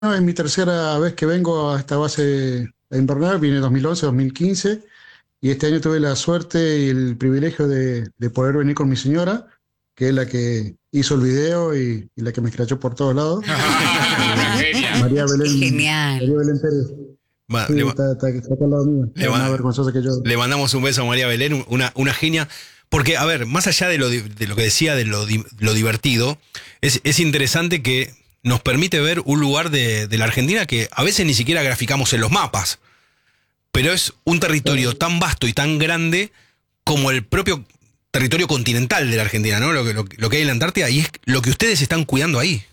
es mi tercera vez que vengo a esta base invernal, vine en 2011, 2015, y este año tuve la suerte y el privilegio de poder venir con mi señora, que es la que hizo el video y la que me escrachó por todos lados. Una Eh, genia. María Qué Belén, María genial. Belén Pérez. Va- Sí, le, va- está al lado mío, le es más va- vergonzosa que yo. Le mandamos un beso a María Belén, una genia. Porque, a ver, más allá de lo que decía, lo divertido, es interesante que nos permite ver un lugar de la Argentina que a veces ni siquiera graficamos en los mapas, pero es un territorio tan vasto y tan grande como el propio territorio continental de la Argentina, ¿no? Lo que hay en la Antártida, y es lo que ustedes están cuidando ahí.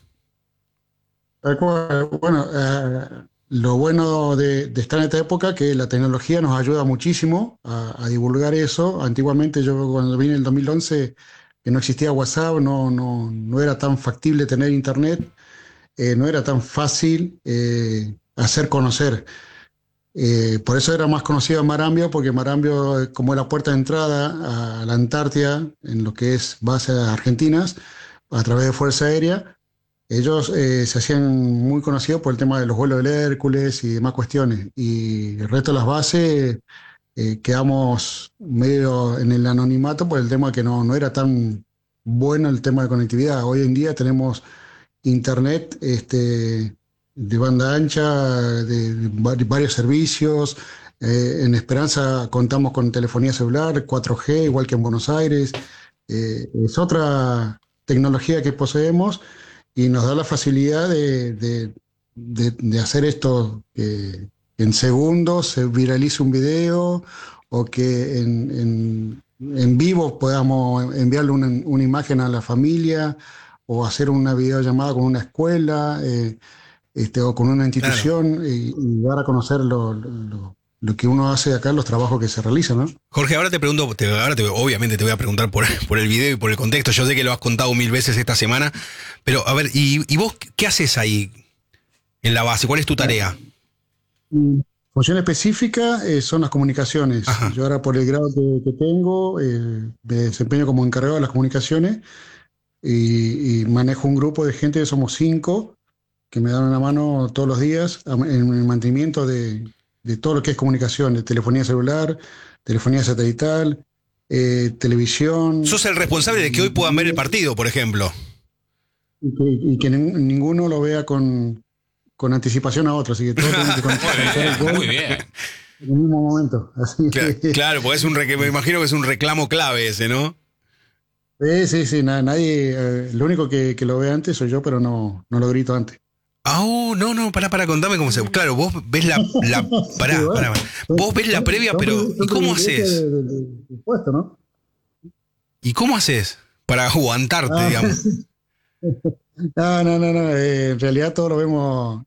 Bueno, lo bueno de estar en esta época que la tecnología nos ayuda muchísimo a divulgar eso. Antiguamente yo cuando vine en el 2011 que no existía WhatsApp, no era tan factible tener internet, no era tan fácil hacer conocer. Por eso era más conocido Marambio, porque Marambio como es la puerta de entrada a la Antártida, en lo que es bases argentinas, a través de Fuerza Aérea. Ellos se hacían muy conocidos por el tema de los vuelos del Hércules y demás cuestiones. Y el resto de las bases quedamos medio en el anonimato por el tema que no era tan bueno el tema de conectividad. Hoy en día tenemos internet de banda ancha, de varios servicios. En Esperanza contamos con telefonía celular, 4G, igual que en Buenos Aires. Es otra tecnología que poseemos y nos da la facilidad de hacer esto, que en segundos se viralice un video o que en vivo podamos enviarle una imagen a la familia o hacer una videollamada con una escuela o con una Claro. institución y dar a conocer lo que uno hace acá, los trabajos que se realizan, ¿no? Jorge, ahora te pregunto, obviamente te voy a preguntar por el video y por el contexto. Yo sé que lo has contado mil veces esta semana, pero a ver, ¿y vos qué haces ahí en la base? ¿Cuál es tu tarea? Mm. Función específica son las comunicaciones. Ajá. Yo ahora por el grado que tengo me desempeño como encargado de las comunicaciones y manejo un grupo de gente, somos 5, que me dan una mano todos los días en el mantenimiento de todo lo que es comunicación, de telefonía celular, telefonía satelital, televisión, Sos el responsable de que hoy puedan ver el partido, por ejemplo. y que ninguno lo vea con anticipación a otro, así que todos tienen que contar el gol Muy bien. en el mismo momento. Así que, Claro, porque me imagino que es un reclamo clave ese, ¿no? sí, nadie, lo único que lo ve antes soy yo, pero no lo grito antes. Ah, no, pará, contame cómo se. Claro, vos ves Sí, Pará, bueno, pará. Vos ves la previa, pero. ¿Y son cómo privilegios haces? del puesto, ¿no? ¿Y cómo haces para aguantarte, Ah, digamos? no. En realidad todo lo vemos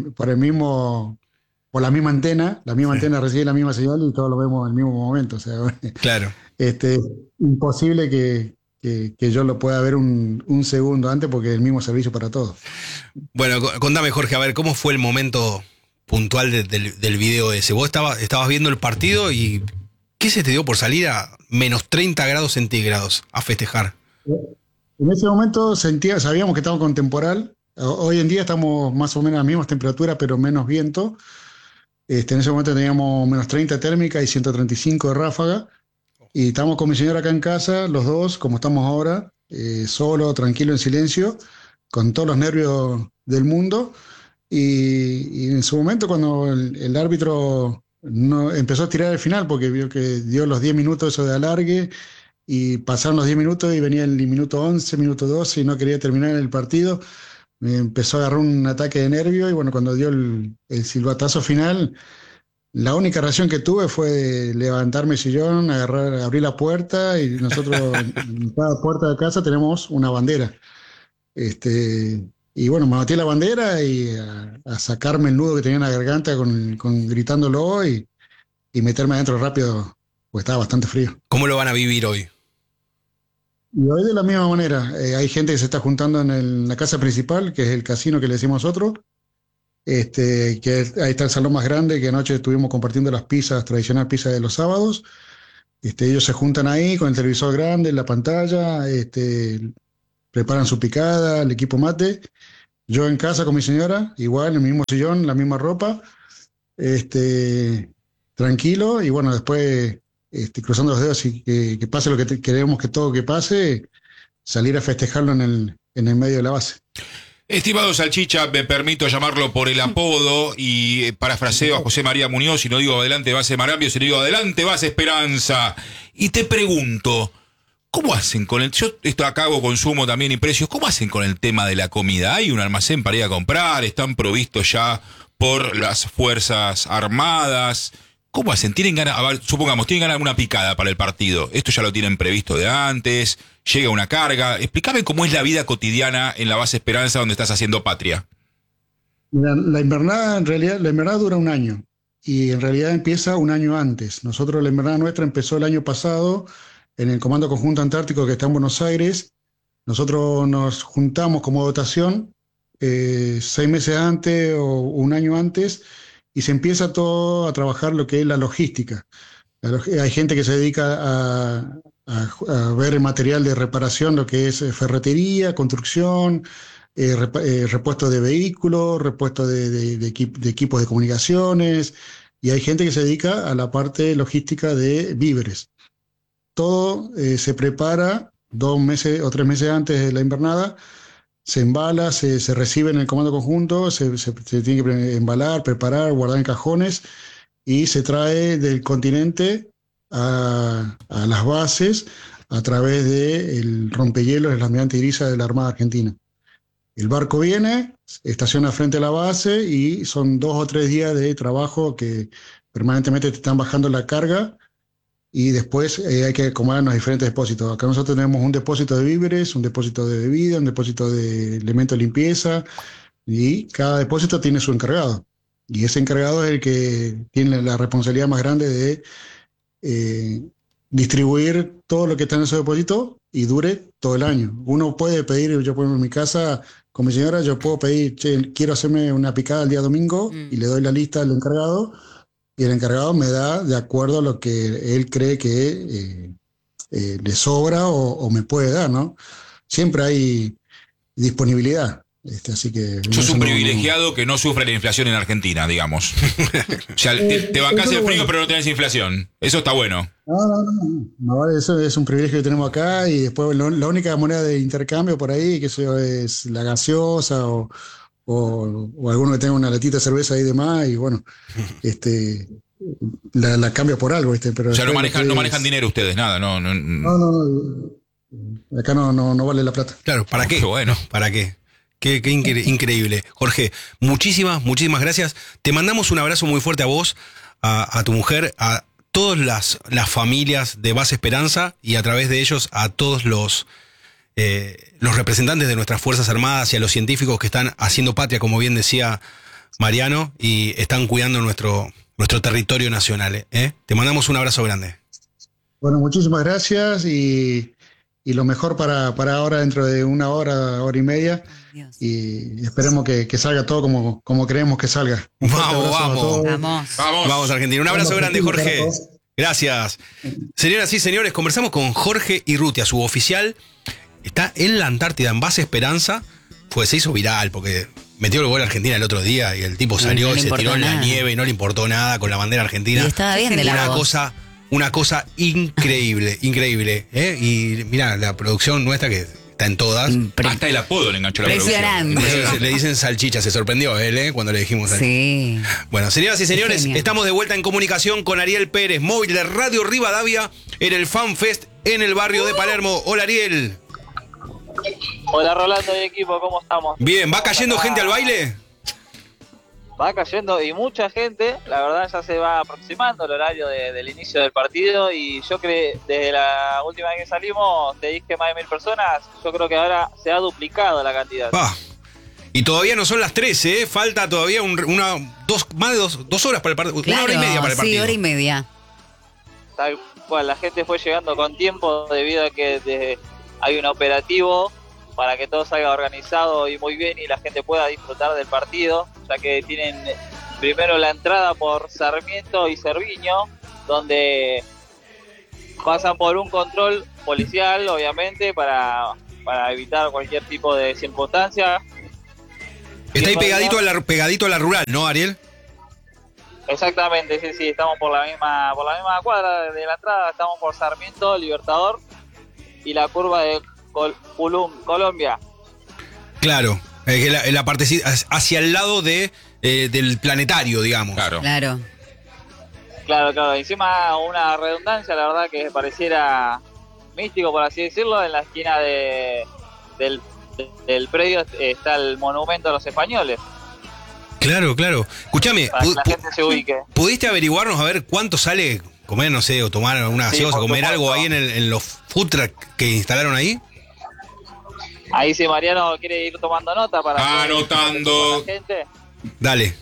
por la misma antena. La misma Sí, antena recibe la misma señal y todos lo vemos en el mismo momento. O sea, claro. este, imposible que yo lo pueda ver un segundo antes porque es el mismo servicio para todos. Bueno, contame, Jorge, a ver, ¿cómo fue el momento puntual del video ese? Vos estabas viendo el partido y ¿qué se te dio por salir a menos 30 grados centígrados a festejar? En ese momento sabíamos que estábamos con temporal. Hoy en día estamos más o menos a las mismas temperaturas, pero menos viento. En ese momento teníamos menos 30 térmica y 135 de ráfaga. Y estamos con mi señora acá en casa, los dos, como estamos ahora, solo, tranquilo, en silencio, con todos los nervios del mundo. Y en su momento, cuando el árbitro no, empezó a tirar el final, porque vio que dio los 10 minutos eso de alargue, y pasaron los 10 minutos y venía el minuto 11, minuto 12 y no quería terminar el partido, me empezó a agarrar un ataque de nervio y bueno, cuando dio el silbatazo final, la única reacción que tuve fue levantarme el sillón, abrir la puerta y nosotros en cada puerta de casa tenemos una bandera. Y bueno, me batí la bandera y a sacarme el nudo que tenía en la garganta gritándolo y meterme adentro rápido, pues estaba bastante frío. ¿Cómo lo van a vivir hoy? Y hoy de la misma manera, hay gente que se está juntando en la casa principal, que es el casino que le decimos nosotros, ahí está el salón más grande, que anoche estuvimos compartiendo las pizzas, tradicional pizza de los sábados. Ellos se juntan ahí con el televisor grande, la pantalla, preparan su picada, el equipo mate, Yo en casa con mi señora, igual, en el mismo sillón, la misma ropa, este, tranquilo, y bueno, después cruzando los dedos y que pase lo que queremos que todo que pase, salir a festejarlo en el medio de la base. Estimado Salchicha, me permito llamarlo por el apodo y parafraseo a José María Muñoz, si no digo adelante base Marambio, si no digo adelante base Esperanza. Y te pregunto, ¿cómo hacen con el... Yo esto acá hago consumo también y precios, ¿cómo hacen con el tema de la comida? ¿Hay un almacén para ir a comprar? ¿Están provistos ya por las Fuerzas Armadas? ¿Cómo hacen? ¿Tienen ganas, a ver, supongamos, tienen ganas de una picada para el partido? ¿Esto ya lo tienen previsto de antes? ¿Llega una carga? Explícame cómo es la vida cotidiana en la base Esperanza donde estás haciendo patria. La invernada, en realidad, la invernada dura un año y en realidad empieza un año antes. Nosotros, la invernada nuestra empezó el año pasado en el Comando Conjunto Antártico que está en Buenos Aires. Nosotros nos juntamos como dotación 6 meses antes o un año antes y se empieza todo a trabajar lo que es la logística. Hay gente que se dedica a ver el material de reparación, lo que es ferretería, construcción, repuesto de vehículos, repuesto de equipos de comunicaciones, y hay gente que se dedica a la parte logística de víveres. Todo se prepara 2 meses o 3 meses antes de la invernada, se embala, se recibe en el comando conjunto, se tiene que embalar, preparar, guardar en cajones y se trae del continente a las bases a través del rompehielos, el almirante Iriza de la Armada Argentina. El barco viene, estaciona frente a la base y son 2 o 3 días de trabajo que permanentemente te están bajando la carga y después hay que acomodar en los diferentes depósitos. Acá nosotros tenemos un depósito de víveres, un depósito de bebida, un depósito de elementos de limpieza y cada depósito tiene su encargado. Y ese encargado es el que tiene la responsabilidad más grande de distribuir todo lo que está en ese depósito y dure todo el año. Uno puede pedir, yo por ejemplo en mi casa con mi señora, yo puedo pedir, che, quiero hacerme una picada el día domingo y le doy la lista al encargado y el encargado me da de acuerdo a lo que él cree que le sobra o me puede dar, ¿no? Siempre hay disponibilidad. Así que Sos un privilegiado que no sufre la inflación en Argentina, digamos. O sea, te bancás el frío, bueno, pero no tenés inflación. Eso está bueno. No, eso es un privilegio que tenemos acá y después la única moneda de intercambio por ahí, que eso es la gaseosa o alguno que tenga una latita de cerveza y demás y bueno, la cambia por algo, Pero o sea, no manejan dinero ustedes, nada, no. Acá no vale la plata. Claro, ¿para qué? Bueno, ¿para qué? Qué increíble. Jorge, muchísimas gracias. Te mandamos un abrazo muy fuerte a vos, a tu mujer, a todas las familias de Base Esperanza y a través de ellos a todos los representantes de nuestras Fuerzas Armadas y a los científicos que están haciendo patria, como bien decía Mariano, y están cuidando nuestro territorio nacional. Te mandamos un abrazo grande. Bueno, muchísimas gracias y lo mejor para ahora, dentro de una hora, hora y media. Dios. Y esperemos que salga todo como creemos que salga. Vamos Argentina. Un abrazo grande, Jorge. Gracias. Señoras y señores, conversamos con Jorge Irrutia, suboficial. Está en la Antártida, en Base Esperanza. Se hizo viral porque metió el gol a Argentina el otro día y el tipo salió y se tiró en la nieve y no le importó nada con la bandera argentina. Y estaba bien de la voz. Una cosa increíble. Y mira, la producción nuestra que está en todas. Hasta el apodo le enganchó la producción. Le dicen salchicha, se sorprendió él, cuando le dijimos salchicha. Sí. Bueno, señoras y señores, estamos de vuelta en comunicación con Ariel Pérez, móvil de Radio Rivadavia, en el Fan Fest en el barrio de Palermo. Hola, Ariel. Hola, Rolando y equipo, ¿cómo estamos? Bien, ¿va cayendo gente al baile? Va cayendo y mucha gente, la verdad ya se va aproximando el horario del inicio del partido y yo creo desde la última vez que salimos te dije más de 1000 personas, yo creo que ahora se ha duplicado la cantidad. Y todavía no son las 13, falta todavía más de 2 horas para el partido, claro, 1 hora y media para el partido. Sí, 1 hora y media. Tal cual, la gente fue llegando con tiempo debido a que hay un operativo para que todo salga organizado y muy bien y la gente pueda disfrutar del partido, ya que tienen primero la entrada por Sarmiento y Cerviño, donde pasan por un control policial, obviamente, para evitar cualquier tipo de circunstancia. Está ahí pegadito a la rural, ¿no, Ariel? Exactamente, sí, estamos por la misma cuadra de la entrada, estamos por Sarmiento, Libertador y la curva de Colombia. Claro, la parte hacia el lado del planetario, digamos. Claro. Encima una redundancia, la verdad que pareciera místico, por así decirlo. En la esquina del predio está el monumento a los españoles. Claro. Escúchame, para que la gente se ubique. ¿Pudiste averiguarnos a ver cuánto sale comer, no sé, o tomar una gaseosa, comer algo ahí en los food truck que instalaron ahí? Ahí si Mariano quiere ir tomando nota para anotando. La gente. Dale.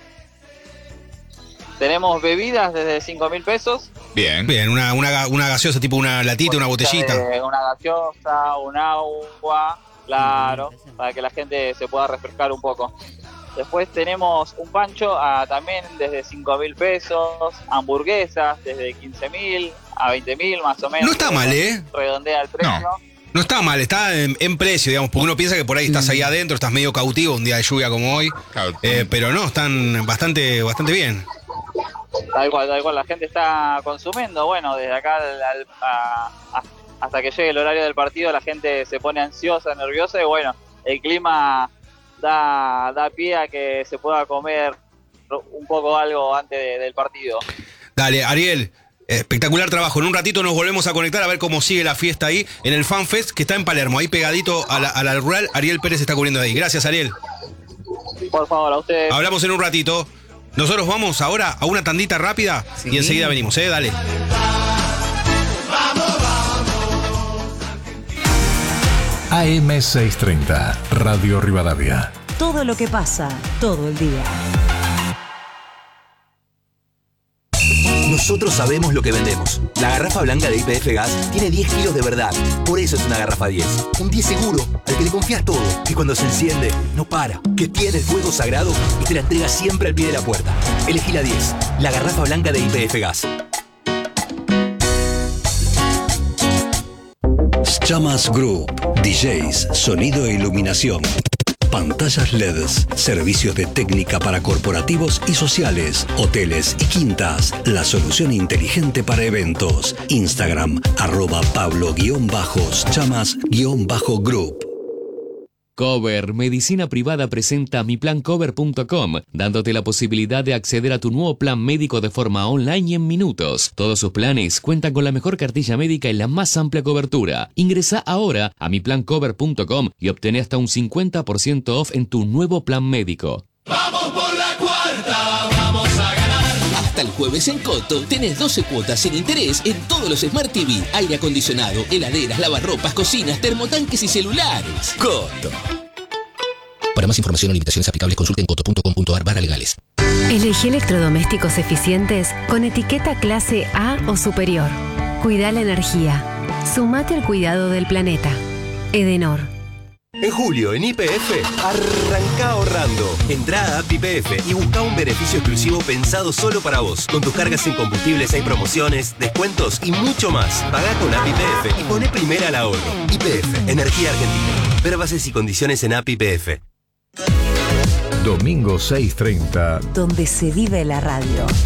Tenemos bebidas desde 5.000 pesos. Bien, una gaseosa, tipo una latita, una botellita. Una gaseosa, un agua, claro, para que la gente se pueda refrescar un poco. Después tenemos un pancho también desde 5.000 pesos, hamburguesas desde 15.000 a 20.000 más o menos. No está mal, ¿eh? Redondea el precio. No está mal, está en precio, digamos, porque uno piensa que por ahí estás ahí adentro, estás medio cautivo un día de lluvia como hoy, pero no, están bastante bien. Tal cual, la gente está consumiendo, bueno, desde acá hasta que llegue el horario del partido la gente se pone ansiosa, nerviosa y bueno, el clima da pie a que se pueda comer un poco algo antes del partido. Dale, Ariel, espectacular trabajo. En un ratito nos volvemos a conectar a ver cómo sigue la fiesta ahí en el FanFest que está en Palermo, ahí pegadito a la rural. Ariel Pérez está cubriendo ahí. Gracias, Ariel. Por favor, a ustedes. Hablamos en un ratito. Nosotros vamos ahora a una tandita rápida y enseguida venimos, dale. AM630, Radio Rivadavia. Todo lo que pasa, todo el día. Nosotros sabemos lo que vendemos. La garrafa blanca de YPF Gas tiene 10 kilos de verdad. Por eso es una garrafa 10. Un 10 seguro, al que le confías todo. Que cuando se enciende, no para. Que tiene el fuego sagrado y te la entrega siempre al pie de la puerta. Elegí la 10. La garrafa blanca de YPF Gas. Chamas Group, DJs, sonido e iluminación. Pantallas LEDs, servicios de técnica para corporativos y sociales, hoteles y quintas. La solución inteligente para eventos. Instagram, @Pablo_Chamas_Group. Cover Medicina Privada presenta miplancover.com, dándote la posibilidad de acceder a tu nuevo plan médico de forma online y en minutos. Todos sus planes cuentan con la mejor cartilla médica y la más amplia cobertura. Ingresa ahora a miplancover.com y obtén hasta un 50% off en tu nuevo plan médico. ¡Vamos por la cuarta! ¡Vamos a ganar! Hasta el jueves en Coto tenés 12 cuotas sin interés en todos los Smart TV, aire acondicionado, heladeras, lavarropas, cocinas, termotanques y celulares. Coto. Para más información o limitaciones aplicables consulte en coto.com.ar/legales. Elegí electrodomésticos eficientes con etiqueta clase A o superior. Cuida la energía. Sumate al cuidado del planeta. Edenor. En julio, en YPF, arranca ahorrando. Entrá a App YPF y busca un beneficio exclusivo pensado solo para vos. Con tus cargas en combustibles hay promociones, descuentos y mucho más. Pagá con App YPF y poné primera al ahorro. YPF, Energía Argentina. Ver bases y condiciones en App YPF. Domingo 6:30. Donde se vive la radio.